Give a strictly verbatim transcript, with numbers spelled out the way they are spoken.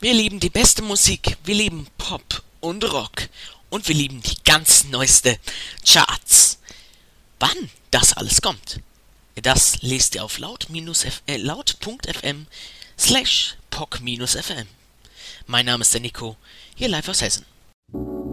Wir lieben die beste Musik, wir lieben Pop und Rock und wir lieben die ganz neueste Charts. Wann das alles kommt, das lest ihr auf laut-f- äh, laut.fm slash poc-fm. Mein Name ist der Nico, hier live aus Hessen.